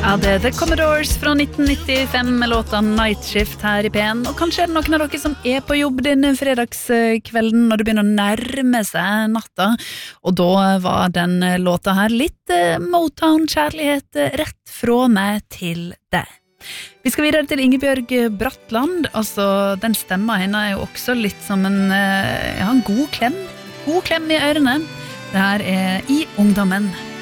Ja, det The Commodores fra 1995 med låta Night Shift her i P1. Og kanskje det noen av dere som på jobb denne fredagskvelden når det begynner å nærme seg natta. Og da var den låta her litt Motown-kjærlighet rett fra meg til deg. Vi skal videre til Ingebjørg Bratland. Altså, den stemma henne jo også litt som en god klem. God klem i ørene. Det her I Ungdommen.